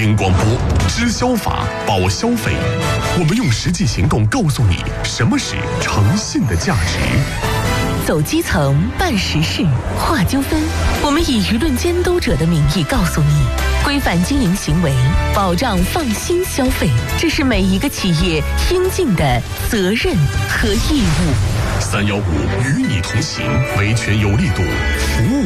听广播，知消法，保消费。我们用实际行动告诉你什么是诚信的价值。 走基层，办实事，化纠纷。我们以舆论监督者的名义告诉你，规范经营行为，保障放心消费，这是每一个企业应尽的责任和义务。 315与你同行，维权有力度，服务